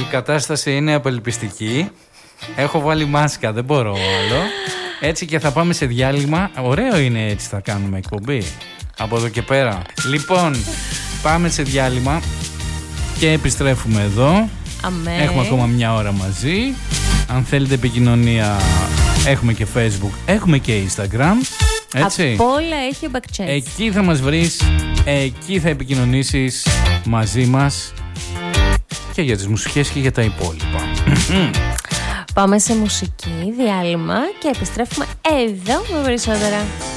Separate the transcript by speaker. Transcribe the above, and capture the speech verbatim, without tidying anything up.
Speaker 1: η κατάσταση είναι απελπιστική. Έχω βάλει μάσκα, δεν μπορώ άλλο. Έτσι και θα πάμε σε διάλειμμα. Ωραίο είναι, έτσι θα κάνουμε εκπομπή από εδώ και πέρα. Λοιπόν, πάμε σε διάλειμμα και επιστρέφουμε εδώ.
Speaker 2: Αμέ.
Speaker 1: Έχουμε ακόμα μια ώρα μαζί. Αν θέλετε επικοινωνία, έχουμε και Facebook, έχουμε και Instagram. Έτσι.
Speaker 2: Από όλα έχει ο Backchat.
Speaker 1: Εκεί θα μας βρεις, εκεί θα επικοινωνήσεις μαζί μας και για τις μουσικές και για τα υπόλοιπα.
Speaker 2: Πάμε σε μουσική, διάλειμμα και επιστρέφουμε εδώ με περισσότερα.